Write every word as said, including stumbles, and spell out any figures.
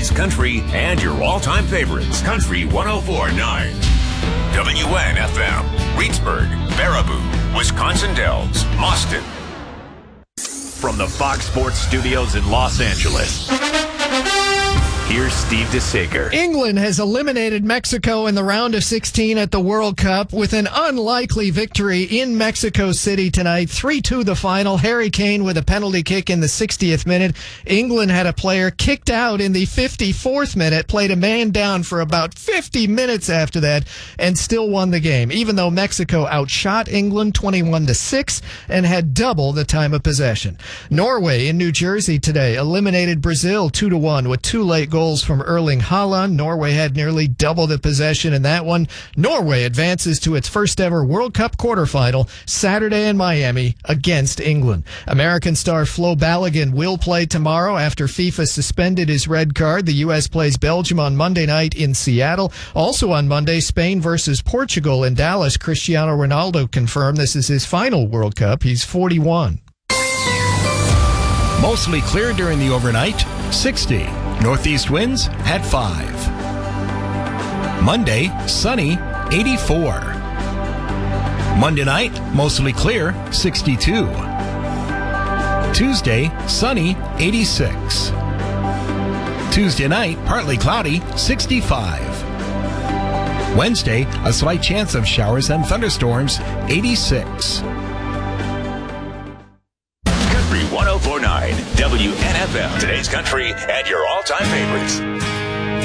Today's country and your all-time favorites. Country one oh four point nine. W N F M. Reedsburg, Baraboo, Wisconsin Dells, Boston. From the Fox Sports Studios in Los Angeles, here's Steve DeSager. England has eliminated Mexico in the round of sixteen at the World Cup with an unlikely victory in Mexico City tonight. three two the final. Harry Kane with a penalty kick in the sixtieth minute. England had a player kicked out in the fifty-fourth minute, played a man down for about fifty minutes after that, and still won the game, even though Mexico outshot England twenty-one to six and had double the time of possession. Norway in New Jersey today eliminated Brazil two to one with two late goals from Erling Haaland. Norway had nearly double the possession in that one. Norway advances to its first ever World Cup quarterfinal Saturday in Miami against England. American star Flo Balogun will play tomorrow after FIFA suspended his red card. The U S plays Belgium on Monday night in Seattle. Also on Monday, Spain versus Portugal in Dallas. Cristiano Ronaldo confirmed this is his final World Cup. He's forty-one. Mostly clear during the overnight, sixty. Northeast winds at five. Monday, sunny, eighty-four. Monday night, mostly clear, sixty-two. Tuesday, sunny, eighty-six. Tuesday night, partly cloudy, sixty-five. Wednesday, a slight chance of showers and thunderstorms, eighty-six. Country one oh four point nine, W N F M. Today's country and your all-time favorites.